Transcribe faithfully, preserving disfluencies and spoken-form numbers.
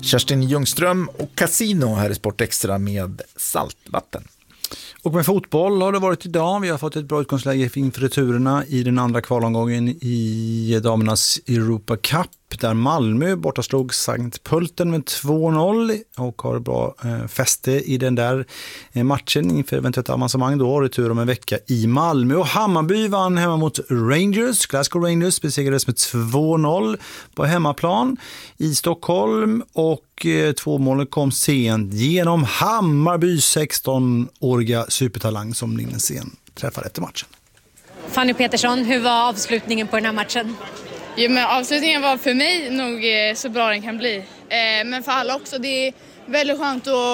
Kerstin Ljungström och Casino här i Sport Extra med Saltvatten. Och med fotboll har det varit idag. Vi har fått ett bra utgångsläge inför returerna i den andra kvalomgången i damernas Europa Cup, där Malmö borta slog Sankt Pölten med två noll och har bra eh, fäste i den där eh, matchen inför eventuellt avancemang då, retur om en vecka i Malmö. Och Hammarby vann hemma mot Rangers. Glasgow Rangers besegrades med två noll på hemmaplan i Stockholm, och eh, två mål kom sent genom Hammarbys sexton-åriga supertalang som Linnesen träffade efter matchen. Fanny Petersson, hur var avslutningen på den här matchen? Jo, men avslutningen var för mig nog så bra den kan bli. Eh, men för alla också, det är väldigt skönt att